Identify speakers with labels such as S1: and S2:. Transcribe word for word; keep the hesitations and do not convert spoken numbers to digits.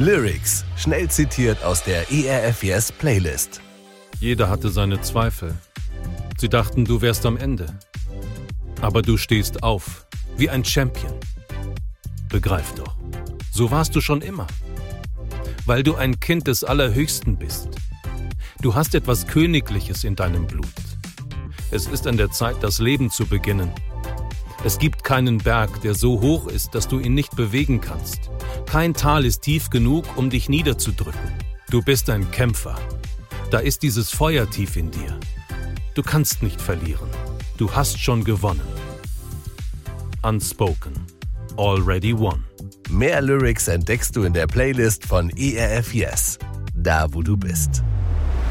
S1: Lyrics, schnell zitiert aus der E R F Yes Playlist.
S2: Jeder hatte seine Zweifel. Sie dachten, du wärst am Ende. Aber du stehst auf, wie ein Champion. Begreif doch, so warst du schon immer. Weil du ein Kind des Allerhöchsten bist. Du hast etwas Königliches in deinem Blut. Es ist an der Zeit, das Leben zu beginnen. Es gibt keinen Berg, der so hoch ist, dass du ihn nicht bewegen kannst. Kein Tal ist tief genug, um dich niederzudrücken. Du bist ein Kämpfer. Da ist dieses Feuer tief in dir. Du kannst nicht verlieren. Du hast schon gewonnen. Unspoken. Already won.
S1: Mehr Lyrics entdeckst du in der Playlist von E R F Yes. Da, wo du bist.